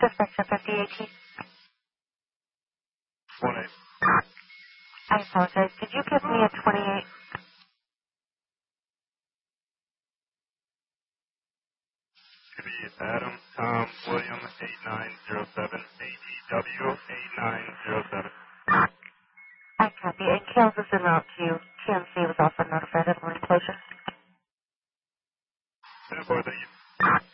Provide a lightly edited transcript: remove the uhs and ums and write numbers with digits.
Suspects at 5018. 1-8. I apologize. Did you give me a 28? Could be Adam, Tom, William, 8907, ADW, 8907. I copy. And Kales is en route to you. TMC was also notified of morning closure. Boy, thank you.